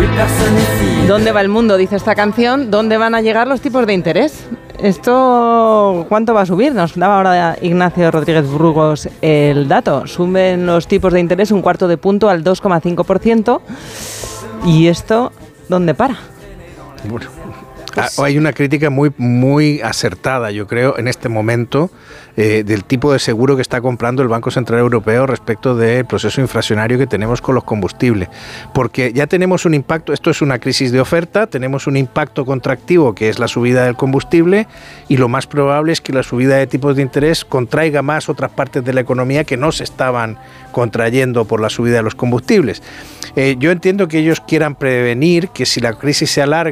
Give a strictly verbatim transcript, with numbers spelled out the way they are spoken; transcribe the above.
¿Dónde va el mundo? Dice esta canción. ¿Dónde van a llegar los tipos de interés? ¿Esto cuánto va a subir? Nos daba ahora Ignacio Rodríguez Burgos el dato. Suben los tipos de interés un cuarto de punto al dos coma cinco por ciento. ¿Y esto dónde para? Bueno, pues hay una crítica muy, muy acertada, yo creo, en este momento, eh, del tipo de seguro que está comprando el Banco Central Europeo respecto del proceso inflacionario que tenemos con los combustibles. Porque ya tenemos un impacto, esto es una crisis de oferta, tenemos un impacto contractivo que es la subida del combustible, y lo más probable es que la subida de tipos de interés contraiga más otras partes de la economía que no se estaban contrayendo por la subida de los combustibles. Eh, yo entiendo que ellos quieran prevenir que si la crisis se alarga,